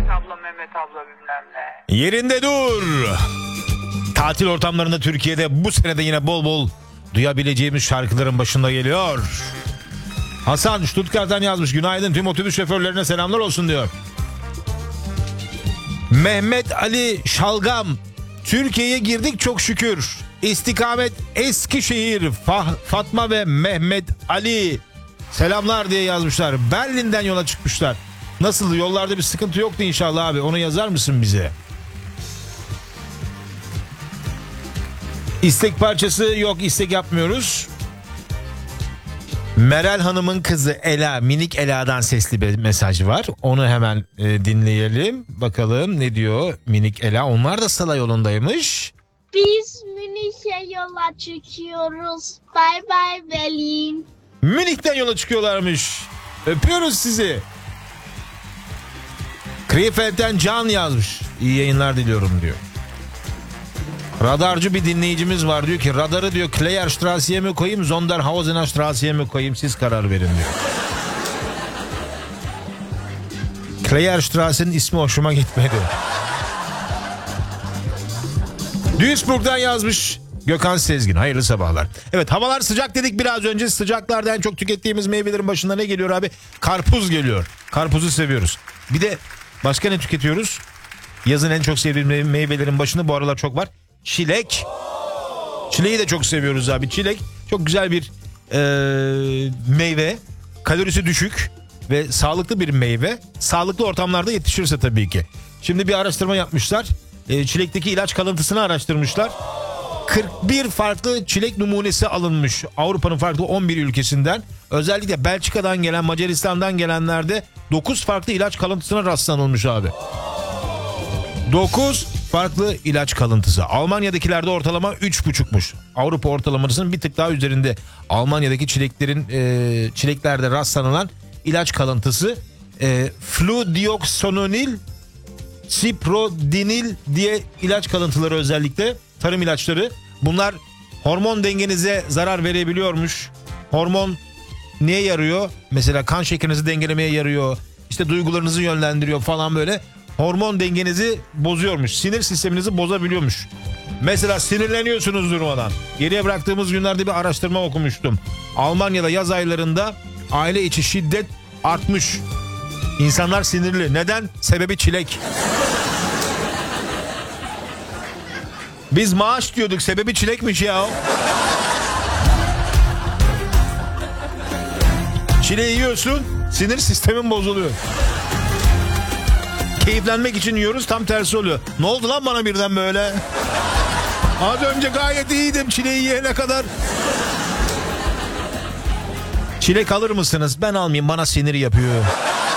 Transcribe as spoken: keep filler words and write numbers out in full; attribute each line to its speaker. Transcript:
Speaker 1: abla, Mehmet abla bilmem ne.
Speaker 2: Yerinde dur. Tatil ortamlarında Türkiye'de bu senede yine bol bol duyabileceğimiz şarkıların başında geliyor. Hasan Stuttgart'tan yazmış. Günaydın, tüm otobüs şoförlerine selamlar olsun diyor. Mehmet Ali Şalgam. Türkiye'ye girdik çok şükür. İstikamet Eskişehir. Fah- Fatma ve Mehmet Ali. Selamlar diye yazmışlar. Berlin'den yola çıkmışlar. Nasıl, yollarda bir sıkıntı yoktu inşallah abi. Onu yazar mısın bize? İstek parçası yok, istek yapmıyoruz. Meral Hanım'ın kızı Ela, minik Ela'dan sesli bir mesaj var. Onu hemen e, dinleyelim. Bakalım ne diyor minik Ela. Onlar da Sıla yolundaymış.
Speaker 3: Biz Münih'e yola çıkıyoruz. Bye bye Berlin.
Speaker 2: Münih'ten yola çıkıyorlarmış. Öpüyoruz sizi. Krefeld'den Can yazmış. İyi yayınlar diliyorum diyor. Radarcı bir dinleyicimiz var, diyor ki radarı diyor Kleyerstrasse'ye mi koyayım, Zonderhausener Strasse'ye mi koyayım, siz karar verin diyor. Kleyerstrasse'nin ismi hoşuma gitmedi. Duisburg'dan yazmış Gökhan Sezgin. Hayırlı sabahlar. Evet, havalar sıcak dedik biraz önce. Sıcaklarda en çok tükettiğimiz meyvelerin başında ne geliyor abi? Karpuz geliyor. Karpuzu seviyoruz. Bir de başka ne tüketiyoruz? Yazın en çok sevdiğimiz meyvelerin başında bu aralar çok var. Çilek. Çileği de çok seviyoruz abi. Çilek çok güzel bir e, meyve. Kalorisi düşük ve sağlıklı bir meyve. Sağlıklı ortamlarda yetişirse tabii ki. Şimdi bir araştırma yapmışlar. E, çilekteki ilaç kalıntısını araştırmışlar. kırk bir farklı çilek numunesi alınmış. Avrupa'nın farklı on bir ülkesinden. Özellikle Belçika'dan gelen, Macaristan'dan gelenlerde dokuz farklı ilaç kalıntısına rastlanılmış abi. dokuz farklı ilaç kalıntısı. Almanya'dakilerde ortalama üç buçukmuş. Avrupa ortalamasının bir tık daha üzerinde. Almanya'daki çileklerin e, çileklerde rastlanılan ilaç kalıntısı e, fludioksanonil, ciprodinil diye ilaç kalıntıları, özellikle tarım ilaçları. Bunlar hormon dengenize zarar verebiliyormuş. Hormon neye yarıyor? Mesela kan şekerinizi dengelemeye yarıyor. İşte duygularınızı yönlendiriyor falan böyle. Hormon dengenizi bozuyormuş. Sinir sisteminizi bozabiliyormuş. Mesela sinirleniyorsunuz durmadan. Geriye bıraktığımız günlerde bir araştırma okumuştum. Almanya'da yaz aylarında aile içi şiddet artmış. İnsanlar sinirli. Neden? Sebebi çilek. Biz maaş diyorduk, sebebi çilekmiş ya. Çileği yiyorsun, sinir sistemin bozuluyor. Keyiflenmek için yiyoruz, tam tersi oluyor. Ne oldu lan bana birden böyle? Az önce gayet iyiydim çileği yiyene kadar. Çilek alır mısınız? Ben almayayım, bana sinir yapıyor.